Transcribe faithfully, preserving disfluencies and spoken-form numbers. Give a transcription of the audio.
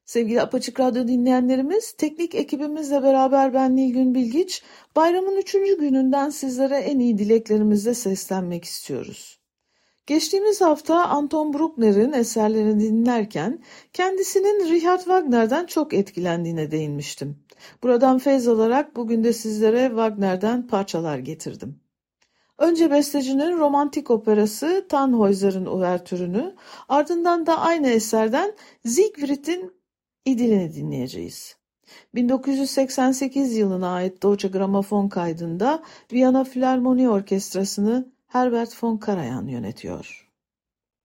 Sevgili Apaçık Radyo dinleyenlerimiz, teknik ekibimizle beraber ben Nilgün Bilgiç, bayramın üçüncü gününden sizlere en iyi dileklerimizle seslenmek istiyoruz. Geçtiğimiz hafta Anton Bruckner'in eserlerini dinlerken kendisinin Richard Wagner'den çok etkilendiğine değinmiştim. Buradan feyz alarak bugün de sizlere Wagner'den parçalar getirdim. Önce bestecinin romantik operası Tannhäuser'ın uvertürünü, ardından da aynı eserden Siegfried'in İdilini dinleyeceğiz. bin dokuz yüz seksen sekiz yılına ait Deutsche Grammophon kaydında Viyana Filarmoni Orkestrası'nı Herbert von Karajan yönetiyor.